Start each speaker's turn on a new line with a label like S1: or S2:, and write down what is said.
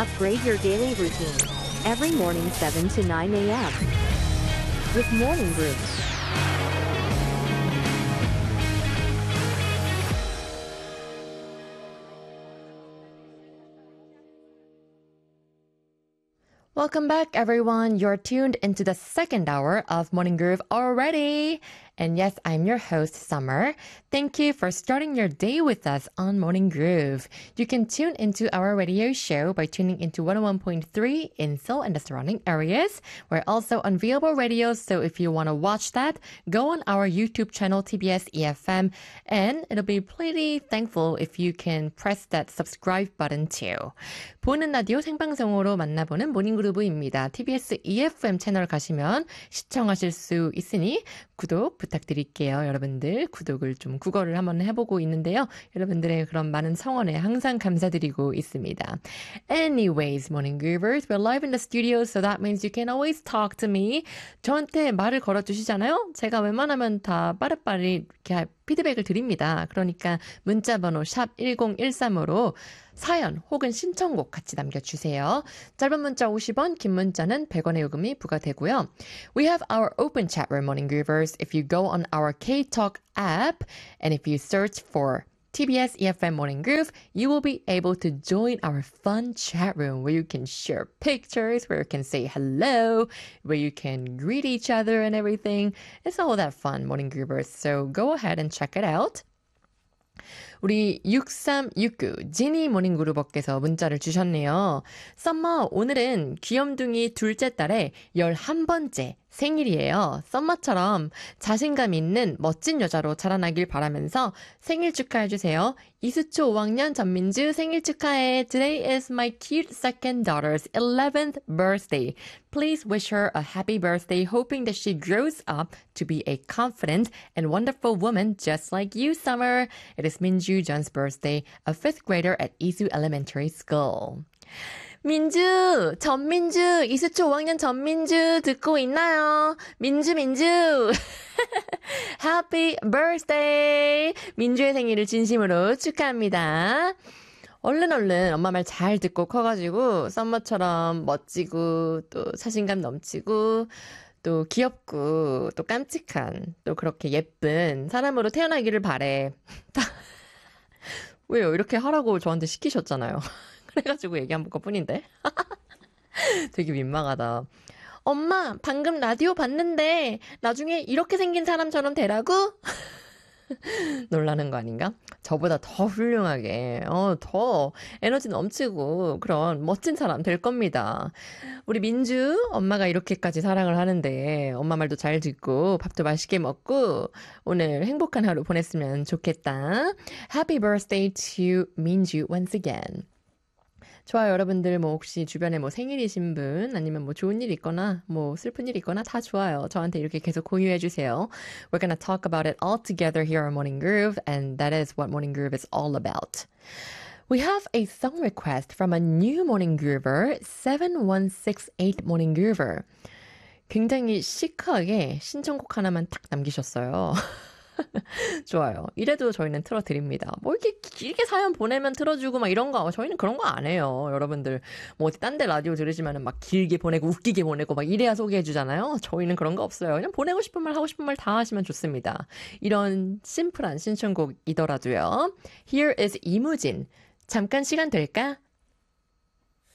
S1: Upgrade your daily routine. Every morning 7 to 9 a.m. with Morning Groove.
S2: Welcome back, everyone. You're tuned into the second hour of Morning Groove already. And yes, I'm your host, Summer. Thank you for starting your day with us on Morning Groove. You can tune into our radio show by tuning into 101.3 in Seoul and the surrounding areas. We're also on Viable Radio, so if you want to watch that, go on our YouTube channel, TBS EFM, and it'll be pretty thankful if you can press that subscribe button too. 보는 라디오 생방송으로 만나보는 모닝그루브입니다. TBS EFM 채널 가시면 시청하실 수 있으니 구독 부탁드릴게요. 여러분들 구독을 좀 국어를 한번 해보고 있는데요. 여러분들의 그런 많은 성원에 항상 감사드리고 있습니다. Anyways, Morning Groovers, we're live in the studio, so that means you can always talk to me. 저한테 말을 걸어주시잖아요. 제가 웬만하면 다 빠르빠르 이렇게 피드백을 드립니다. 그러니까 문자번호 샵 1013으로 사연 혹은 신청곡 같이 남겨주세요. 짧은 문자 50원, 긴 문자는 100원의 요금이 부과되고요. We have our open chat room, Morning Groovers. If you go on our K-Talk app and if you search for TBS EFM Morning Groove, you will be able to join our fun chat room where you can share pictures, where you can say hello, where you can greet each other and everything. It's all that fun, Morning Groovers. So go ahead and check it out. 우리 6369 지니 모닝그루버께서 문자를 주셨네요. 썸머, 오늘은 귀염둥이 둘째 딸의 11번째 생일이에요. 썸머처럼 자신감 있는 멋진 여자로 자라나길 바라면서 생일 축하해주세요. 이수초 5학년 전민주 생일 축하해. Today is my cute second daughter's 11th birthday. Please wish her a happy birthday, hoping that she grows up to be a confident and wonderful woman just like you, Summer. It is Minju John's birthday, a 5th grader at Isu Elementary School. 민주, 전민주, 이수초 5학년 전민주 듣고 있나요? 민주. Happy birthday! 민주의 생일을 진심으로 축하합니다. 얼른 엄마 말 잘 듣고 커가지고 썸머처럼 멋지고 또 자신감 넘치고 또 귀엽고 또 깜찍한 또 그렇게 예쁜 사람으로 태어나기를 바래. 왜요? 이렇게 하라고 저한테 시키셨잖아요. 그래가지고 얘기한 것뿐인데. 되게 민망하다. 엄마, 방금 라디오 봤는데 나중에 이렇게 생긴 사람처럼 되라고? 놀라는 거 아닌가? 저보다 더 훌륭하게, 더 에너지 넘치고 그런 멋진 사람 될 겁니다. 우리 민주, 엄마가 이렇게까지 사랑을 하는데 엄마 말도 잘 듣고 밥도 맛있게 먹고 오늘 행복한 하루 보냈으면 좋겠다. Happy birthday to 민주 once again. 좋아요. 여러분들 혹시 주변에 생일이신 분 아니면 좋은 일 있거나 슬픈 일 있거나 다 좋아요. 저한테 이렇게 계속 공유해 주세요. We're gonna talk about it all together here on Morning Groove, and that is what Morning Groove is all about. We have a song request from a new Morning Groover, 7168 Morning Groover. 굉장히 시크하게 신청곡 하나만 딱 남기셨어요. 좋아요. 이래도 저희는 틀어드립니다. 이렇게 길게 사연 보내면 틀어주고 이런 거 저희는 그런 거 안 해요. 여러분들 어디 딴 데 라디오 들으시면은 길게 보내고 웃기게 보내고 이래야 소개해주잖아요. 저희는 그런 거 없어요. 그냥 보내고 싶은 말 하고 싶은 말 다 하시면 좋습니다. 이런 심플한 신청곡이더라도요. Here is 이무진. 잠깐 시간 될까?